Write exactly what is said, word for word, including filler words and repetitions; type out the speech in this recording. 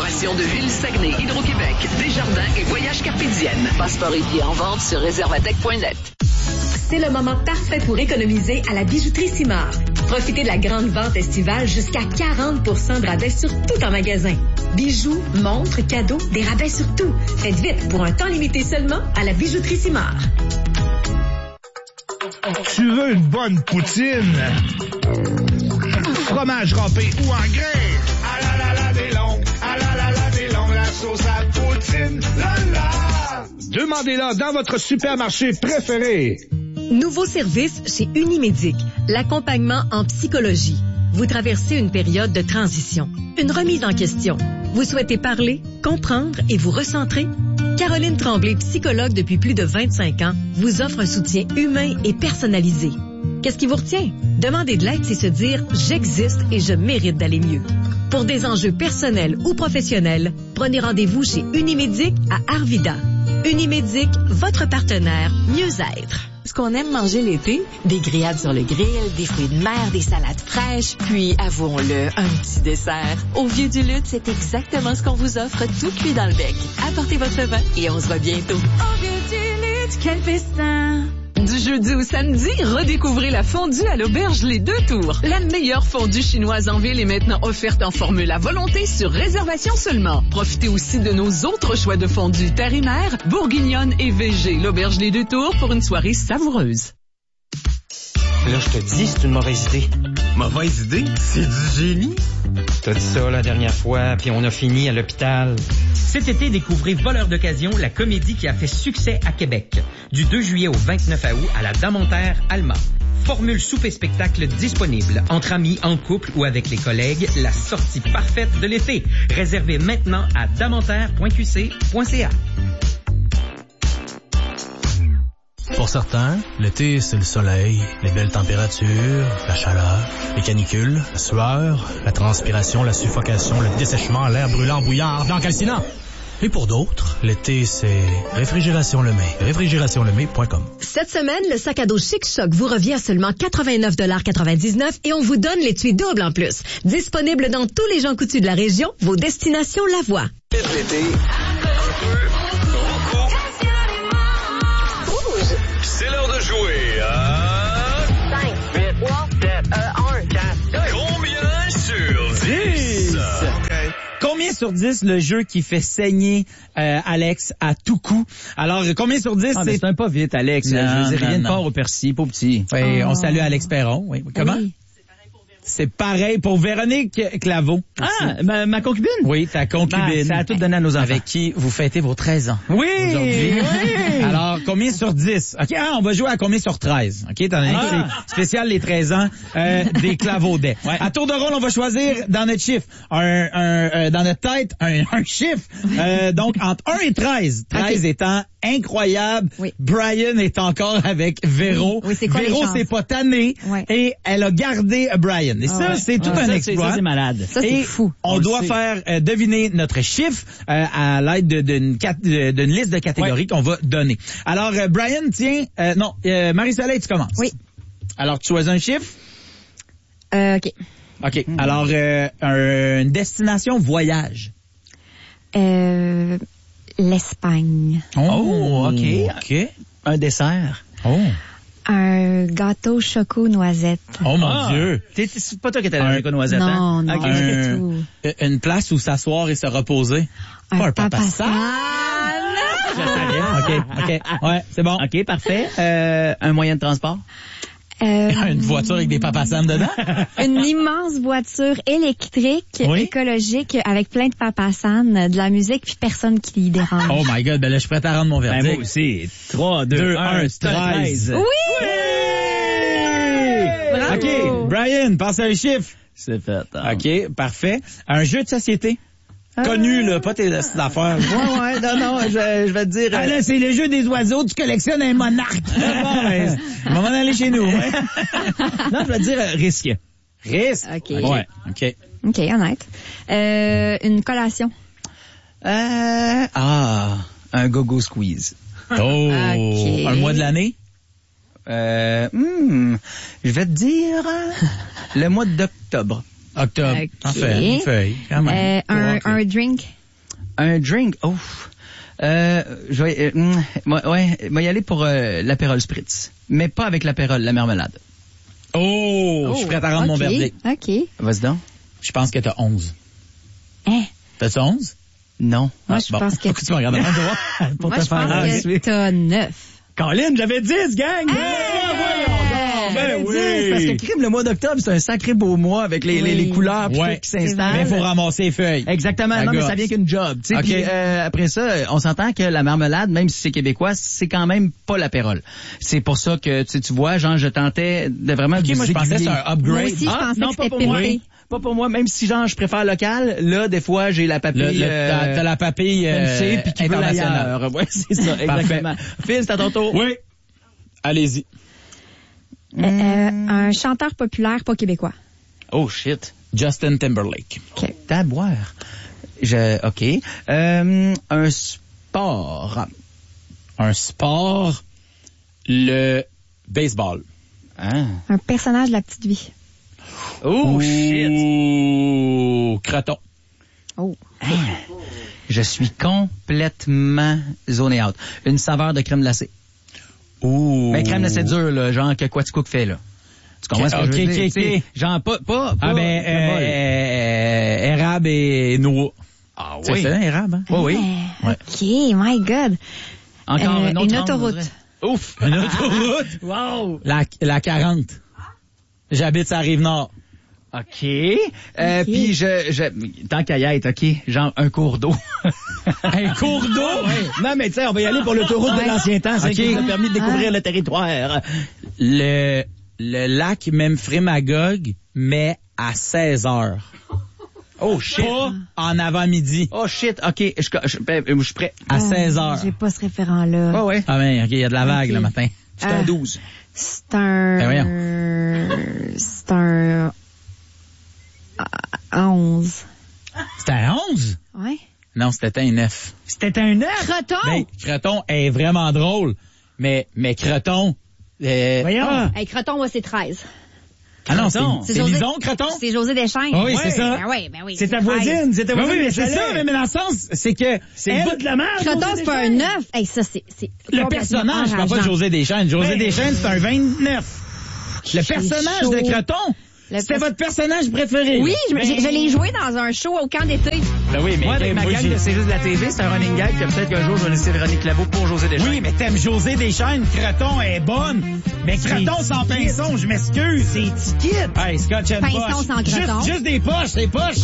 collaboration de Ville-Saguenay, Hydro-Québec, Desjardins et Voyage Carpédienne. Passeport et billets en vente sur réservatec point net. C'est le moment parfait pour économiser à la bijouterie Simard. Profitez de la grande vente estivale jusqu'à quarante pour cent de rabais sur tout en magasin. Bijoux, montres, cadeaux, des rabais sur tout. Faites vite pour un temps limité seulement à la bijouterie Simard. Tu veux une bonne poutine? Fromage râpé ou en grains? Ah la la la des longs, ah la la la des longs, la sauce à poutine, la la! Demandez-la dans votre supermarché préféré. Nouveau service chez Unimédic, l'accompagnement en psychologie. Vous traversez une période de transition, une remise en question. Vous souhaitez parler, comprendre et vous recentrer? Caroline Tremblay, psychologue depuis plus de vingt-cinq ans, vous offre un soutien humain et personnalisé. Qu'est-ce qui vous retient? Demander de l'aide, c'est se dire « J'existe et je mérite d'aller mieux ». Pour des enjeux personnels ou professionnels, prenez rendez-vous chez Unimédic à Arvida. Unimédic, votre partenaire mieux-être. Ce qu'on aime manger l'été, des grillades sur le grill, des fruits de mer, des salades fraîches, puis, avouons-le, un petit dessert. Au Vieux du Lutte, c'est exactement ce qu'on vous offre, tout cuit dans le bec. Apportez votre vin et on se voit bientôt. Au Vieux du Lutte, quel festin! Du jeudi au samedi, redécouvrez la fondue à l'auberge Les Deux Tours. La meilleure fondue chinoise en ville est maintenant offerte en formule à volonté sur réservation seulement. Profitez aussi de nos autres choix de fondue terre et mer, bourguignonne et V G. L'auberge Les Deux Tours pour une soirée savoureuse. Là, je te dis, c'est une mauvaise idée. Mauvaise idée? C'est du génie. T'as dit ça la dernière fois, puis on a fini à l'hôpital. Cet été, découvrez Voleur d'occasion, la comédie qui a fait succès à Québec. Du deux juillet au vingt-neuf août à la Damontaire Alma. Formule souper-spectacle disponible. Entre amis, en couple ou avec les collègues, la sortie parfaite de l'été. Réservez maintenant à damontaire point q c point c a. Pour certains, l'été, c'est le soleil, les belles températures, la chaleur, les canicules, la sueur, la transpiration, la suffocation, le dessèchement, l'air brûlant, bouillard, blanc calcinant. Et pour d'autres, l'été, c'est Réfrigération Lemay. réfrigération lemay point com. Cette semaine, le sac à dos Chic Choc vous revient à seulement quatre-vingt-neuf quatre-vingt-dix-neuf et on vous donne l'étui double en plus. Disponible dans tous les Jean Coutu de la région, vos destinations Lavoie. L'été, un peu, beaucoup. C'est l'heure de jouer à... cinq, huit, trois, sept, un, quatre, deux. Combien sur dix? Okay. Combien sur dix le jeu qui fait saigner euh, Alex à tout coup? Alors, combien sur dix? Ah, c'est... c'est un pas vite, Alex. Non, je veux dire, non, rien de non. part au persil, pas petit. Oui, oh. On salue Alex Perron. Oui. Comment? Oui. C'est pareil pour Véronique Claveau. Ah, ma, ma concubine? Oui, ta concubine. Ben, ça a tout donné à nos enfants. Avec qui vous fêtez vos treize ans. Oui! Aujourd'hui. Oui! Alors, combien sur dix? OK, ah, on va jouer à combien sur treize? OK, étant donné ah. que c'est spécial les treize ans euh, des Clavaudets. Ouais. À tour de rôle, on va choisir dans notre chiffre, un, un euh, dans notre tête, un, un chiffre. Euh, donc, entre un et treize. treize okay. étant incroyable. Oui. Brian est encore avec Véro. Oui, c'est quoi Véro s'est pas tannée ouais. et elle a gardé Brian. Et ça, ah ouais. c'est tout ah, un ça, exploit. Ça, c'est malade. Ça, c'est et fou. On, on doit faire euh, deviner notre chiffre euh, à l'aide de, d'une, de, d'une liste de catégories ouais. qu'on va donner. Alors, euh, Brian, tiens, euh, non, euh, Marie-Soleil, tu commences. Oui. Alors, tu choisis un chiffre? Euh, OK. OK. Mmh. Alors, euh, un, une destination voyage. Euh, L'Espagne. Oh, OK. OK. Un dessert. Oh. Un gâteau choco-noisette. Oh mon ah, Dieu! T'es, c'est pas toi qui étais allergique aux noisettes, non, hein? Non, okay. un, tout. Une place où s'asseoir et se reposer. Un pas un papasan. Je savais. OK, OK. Ouais, c'est bon. OK, parfait. Euh, un moyen de transport? Euh, une voiture avec des papasanes dedans? Une immense voiture électrique, oui? écologique, avec plein de papasanes, de la musique, puis personne qui y dérange. Oh my God, ben là, je suis prêt à rendre mon verdict. Ben moi aussi. trois, deux, un, treize. Oui! Oui! Bravo! OK, Brian, passe à un chiffre. C'est fait. Hein. OK, parfait. Un jeu de société. Connu, là, pas tes affaires. Ouais, ouais, non, non, je, je vais te dire... Ah, là, c'est le jeu des oiseaux, tu collectionnes un monarque. Bon, ben, on va m'en aller chez nous. Ouais. Non, je vais te dire euh, risque. Risque? OK. Ouais, OK. OK, honnête. Euh, une collation. Euh, ah, un go-go squeeze. Oh, okay. Un mois de l'année? Euh, hmm, je vais te dire le mois d'octobre. Octobre. Okay. En fait, une feuille, quand même. Euh, un, un drink. Un drink, ouf. Euh, je vais, euh, ouais, ouais, je vais y aller pour euh, l'apérole spritz. Mais pas avec l'apérole, la marmelade. Oh, Oh, je suis prêt à rendre okay, mon verdict. OK. Vas-y donc. Je pense que t'as onze. Hein? T'as-tu onze? Non. Moi, Ah, je bon. pense que... Pourquoi tu me regardes avant de voir? Pour Moi, te je faire pense que enlever. t'as neuf. Colin, j'avais dix, gang! Hey! Ah, voyons donc! Ben oui! dix, parce que crime, le mois d'octobre, c'est un sacré beau mois avec les, les, les couleurs pis Ouais. tout qui s'installent. Mais il faut ramasser les feuilles. Exactement. La Non, mais gosse. ça vient qu'une job. Tu sais, OK. puis, euh, après ça, on s'entend que la marmelade, même si c'est québécois, c'est quand même pas l'apérole. C'est pour ça que, tu sais, tu vois, genre, je tentais de vraiment OK, vous moi, je pensais que aiguiller. c'était un upgrade. Moi aussi, je Ah, pensais non, que pas c'était pour moi. pépé. Pas pour moi, même si genre je préfère local, là des fois j'ai la papille Le- le- t'as- t'as la papille, euh, M C puis qui veut internationale. l'ailleurs. Ouais, c'est ça, exactement. Phil, c'est à ton tour. Oui. Allez-y. Euh, un chanteur populaire pas québécois. Oh shit. Justin Timberlake. OK. T'as à boire. Je OK. Euh, un sport. Un sport, le baseball. Hein? Un personnage de la petite vie. Oh shit. Ouh, croton. Oh. Hein? Je suis complètement zoné out. Une saveur de crème glacée. Ouh. Mais crème glacée dure, là, genre que Quaticook fait, là. Tu comprends ce que je veux Ok, dire? ok, Tu sais, ok. genre pas, pas, Ah pas ben, le bol. euh, euh, érable et noix. Ah C'est oui. ça, érable, hein? Oui, oui. Euh, OK, my God. Encore Euh, une autre une ronde, autoroute. on dirait. Ouf. Une autoroute. Wow. La, la quarante. J'habite sur la Rive-Nord. OK. Euh, Ok. Puis je, je, tant qu'à y être, OK, genre un cours d'eau. Un cours d'eau? Non, mais tu sais, on va y aller pour l'autoroute Ouais. de l'ancien temps, c'est Ok. qui nous a permis de découvrir Ah. le territoire. Le, le lac Memphremagog, mais à seize heures. Oh shit. Pas en avant-midi. Oh shit, OK, je, je, ben, je suis prêt. À Ah, seize heures. J'ai pas ce référent-là. Oh ouais. Ah ben, OK, il y a de la vague Ok. le matin. C'est un Ah. douze. C'est un... Ben voyons. C'est un... à onze. C'était un onze? Ouais. Non, c'était un neuf. C'était un neuf. Croton! Ben, Creton est vraiment drôle, mais, mais Creton... Euh, Voyons. Ah, Hey, Croton, moi, c'est treize. ah non, c'est, Creton. c'est José- Lison, Creton? C'est José Deschênes. Ah oui, c'est ça. Ben oui, ben oui. C'est ta treize. voisine, c'est ta Ben voisine. oui, mais de c'est chalet. ça, mais, mais dans le sens, c'est que... C'est elle- le bout de la merde. Croton, José c'est pas un Deschênes. neuf. Hey, ça, c'est... c'est Le complètement personnage, je parle pas de enrageant. José Deschênes. José Ben, Deschênes, c'est un vingt-neuf. Le J'ai personnage chaud. de Creton, Le c'était pers- votre personnage préféré. Oui, je, Ben- je- je l'ai joué dans un show au camp d'été. Ben oui, mais Moi, avec ma moi, gang j'ai- de C'est juste de la T V, c'est un running gag que peut-être qu'un jour, je vais laisser Véronique Claveau pour José Deschênes. Oui, mais t'aimes José Deschênes, Creton est bonne. Mais Creton sans pinson, je m'excuse. C'est ticket. Hey, Scotch and Pinson poche. sans Creton. Juste, juste des poches, c'est poches.